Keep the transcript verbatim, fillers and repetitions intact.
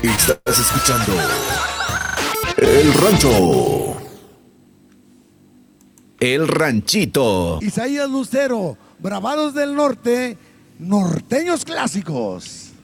Estás escuchando El Rancho. El Ranchito. Isaías Lucero, Bravados del Norte, Norteños Clásicos.